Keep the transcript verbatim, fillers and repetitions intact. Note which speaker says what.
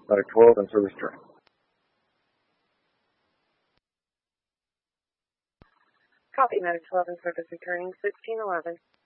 Speaker 1: Medic twelve and service turn.
Speaker 2: Copy, Medic twelve and service returning sixteen eleven.